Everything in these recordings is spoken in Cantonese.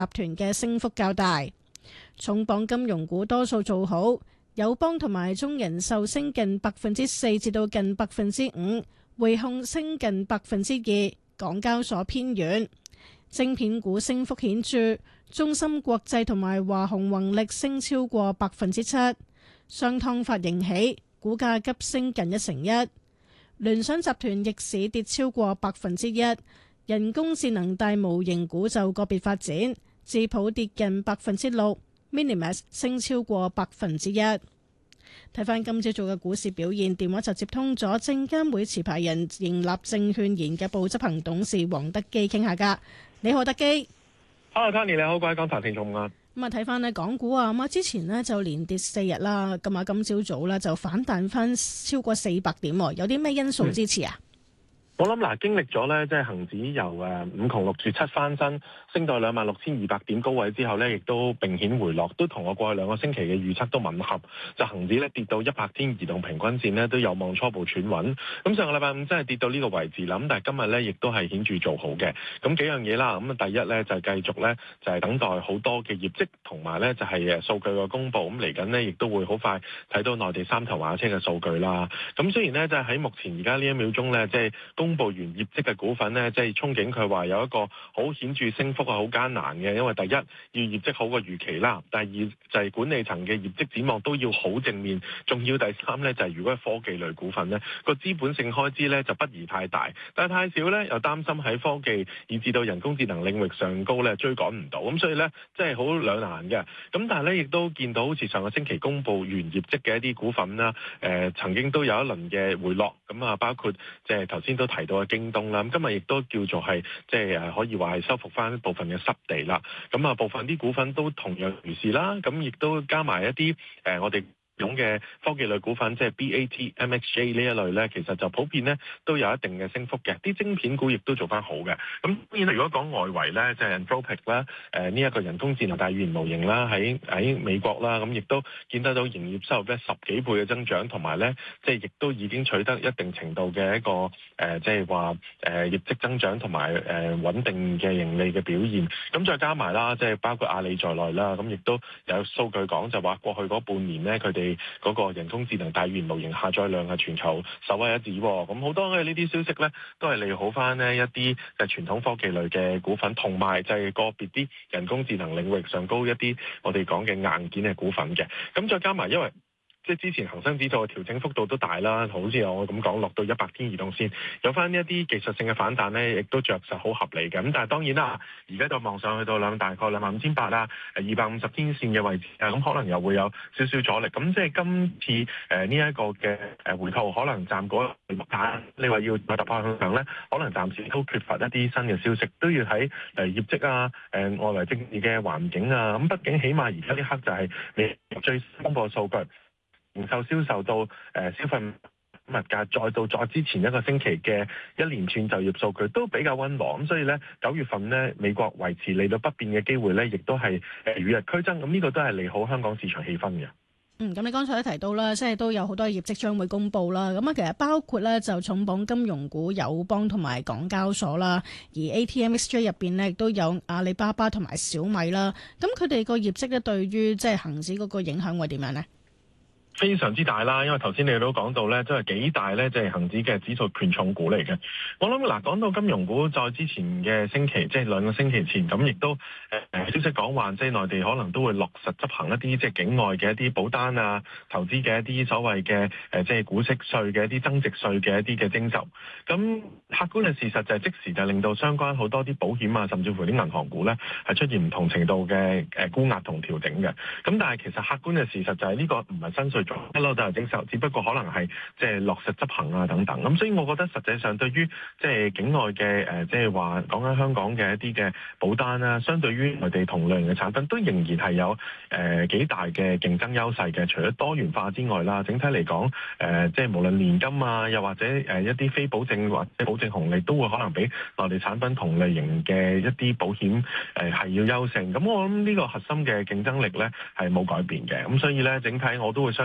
團嘅升幅較大。重磅金融股多數做好，友邦同埋中人壽升近4%至到近5%，匯控升近2%，港交所偏軟。晶片股升幅顯著，中芯國際同埋華虹宏力升超過7%，商湯發盈喜，股價急升近1%。聯想集團逆市跌超過1%，人工智能大模型股就個別發展，智譜跌近6%，Minimax 升超過1%。睇翻今朝早嘅股市表現，電話就接通咗證監會持牌人盈立證券研究部執行董事黃德基傾下㗎。你好，德基。 Hello，Tony，你好，各位港台聽眾啊。 咁啊，睇翻呢港股啊，咁啊之前呢就連跌4日啦，咁啊今朝早呢就反彈翻超過400點，有啲咩因素支持啊？ 我諗嗱，經歷咗咧，即係恆指由5窮6絕7翻身，升到26,200點高位之後咧，亦都明顯回落，都同我過去2個星期嘅預測都吻合。就恆指咧跌到100天移動平均線咧，都有望初步喘穩。咁上個禮拜五真係跌到呢個位置啦。咁但係今日咧，亦都係顯著做好嘅。咁幾樣嘢啦。咁啊，第一咧就係繼續咧就係等待好多嘅業績，同埋咧就係數據嘅公佈。咁嚟緊呢，亦都會好快睇到內地三頭馬車嘅數據啦。咁雖然咧，就係喺目前而家呢1秒鐘咧，即係公佈完業績嘅股份呢，即係憧憬佢話有一個好顯著升幅係好艱難嘅，因為第一要業績好過預期啦，第二就係管理層嘅業績展望都要好正面，仲要第三呢，就係如果係科技類股份呢，個資本性開支呢就不宜太大，但係太少呢，又擔心喺科技以至到人工智能領域上高呢追趕唔到，咁所以呢，即係好兩難嘅。咁但係呢，亦都見到好似上個星期公佈完業績嘅一啲股份啦，曾經都有一輪嘅回落，咁啊包括即係頭先都提到嘅京東啦，咁今日亦都叫做係即係可以話係收復翻部分嘅濕地啦。咁啊部分啲股份都同樣如是啦，咁亦都加埋一啲我哋種嘅科技類股份，即係 BAT、MXJ 呢一類咧，其實就普遍咧都有一定嘅升幅嘅。啲晶片股亦都做翻好嘅。咁當然如果講外圍咧，即係 Anthropic 啦，呢一個人工智能大語言模型啦，喺美國啦，咁亦都見得到營業收入咧10幾倍嘅增長，同埋咧即係亦都已經取得一定程度嘅一個即係話業績增長同埋穩定嘅盈利嘅表現。咁再加埋啦，即係包括阿里在內啦，咁亦都有數據講就話過去嗰半年咧，佢哋嗰個人工智能大語言模型下載量係全球首屈一指，咁好多嘅呢啲消息咧，都係利好翻呢一啲傳統科技類嘅股份，同埋就係個別啲人工智能領域上高一啲我哋講嘅硬件嘅股份嘅，咁再加埋因為即係之前恒生指數嘅調整幅度都大啦，好似我咁講落到100天移動線，有翻一啲技術性嘅反彈咧，亦都着實好合理嘅。咁但係當然啦，而家就望上去到大概25,800啦，250天線嘅位置啊，咁可能又會有少少阻力。咁即係今次呢一個嘅回吐，可能暫嗰個價，你話要再突破向上咧，可能暫時都缺乏一啲新嘅消息，都要喺業績啊、外圍政治嘅環境啊。咁畢竟起碼而家呢刻就係你最新公佈嘅數據。零售銷售到消費物價，再之前一個星期嘅一連串就業數據都比較溫和，咁所以咧9月份咧美國維持利率不變嘅機會咧，亦都係與日俱增，咁呢個都係利好香港市場氣氛嘅。 咁你剛才都提到啦，即係都有好多業績將會公布啦。咁啊，其實包括咧就重磅金融股友邦同埋港交所啦，而 ATMXJ 入邊咧亦都有阿里巴巴同埋小米啦。咁佢哋個業績咧對於即係恆指嗰個影響會點樣呢？ 非常之大啦，因為頭先你都講到咧，都係幾大咧，即係恆指嘅指數權重股嚟嘅。我諗嗱，講到金融股，在之前嘅星期，即係2個星期前，咁亦都消息講話，即係內地可能都會落實執行一啲即係境外嘅一啲保單啊、投資嘅一啲所謂嘅即係股息稅嘅一啲增值稅嘅一啲嘅徵收。咁客觀嘅事實就係即時就令到相關好多啲保險啊，甚至乎啲銀行股咧係出現唔同程度嘅沽壓同調整嘅。咁但係其實客觀嘅事實就係呢個唔係新稅。一路都係徵收，只不過可能係即係落實執行啊等等。咁所以我覺得實際上對於即係境外嘅即係話講緊香港嘅一啲嘅保單啦，相對於內地同類型嘅產品，都仍然係有幾大嘅競爭優勢嘅。除咗多元化之外啦，整體嚟講即係無論年金啊，又或者一啲非保證或者保證紅利，都會可能比內地產品同類型嘅一啲保險係要優勝。咁我諗呢個核心嘅競爭力咧係冇改變嘅。咁所以咧整體我都會相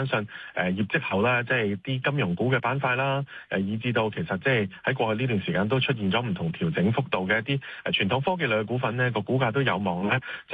相信業績後咧，即係啲金融股嘅板塊啦，以至到其實即係喺過去呢段時間都出現咗唔同調整幅度嘅一啲傳統科技類嘅股份呢，個股價都有望咧